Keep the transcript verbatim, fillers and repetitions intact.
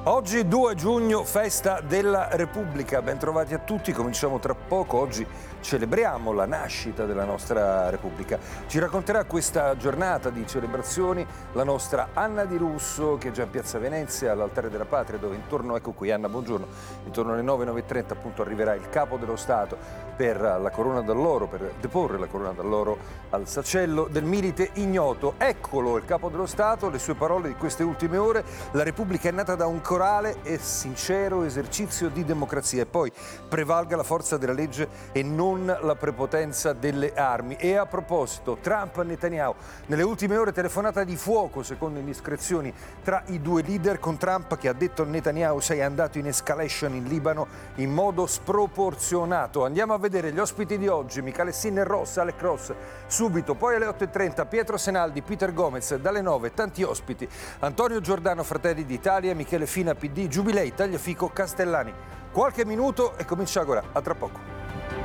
Oggi due giugno, festa della Repubblica, ben trovati a tutti, cominciamo tra poco. Oggi celebriamo la nascita della nostra Repubblica. Ci racconterà questa giornata di celebrazioni la nostra Anna Di Russo, che è già in Piazza Venezia, all'Altare della Patria, dove intorno, ecco qui Anna, buongiorno, intorno alle nove, nove e trenta appunto arriverà il Capo dello Stato per la corona d'alloro, per deporre la corona d'alloro al sacello del milite ignoto. Eccolo il Capo dello Stato, le sue parole di queste ultime ore: la Repubblica è nata da un corale e sincero esercizio di democrazia, e poi prevalga la forza della legge e non la prepotenza delle armi. E a proposito, Trump e Netanyahu, nelle ultime ore telefonata di fuoco secondo indiscrezioni tra i due leader, con Trump che ha detto a Netanyahu: sei andato in escalation in Libano in modo sproporzionato. Andiamo a vedere gli ospiti di oggi: Michele Sinner Ross, Alec Ross subito, poi alle otto e trenta Pietro Senaldi, Peter Gomez, dalle nove tanti ospiti: Antonio Giordano, Fratelli d'Italia, Michele Fina, P D, Giubilei, Tagliafico, Castellani. Qualche minuto e comincia ora, a tra poco.